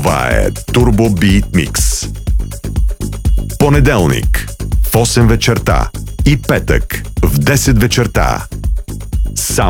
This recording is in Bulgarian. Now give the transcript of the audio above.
Това е Turbo Beat Mix. Понеделник в 8 вечерта и петък в 10 вечерта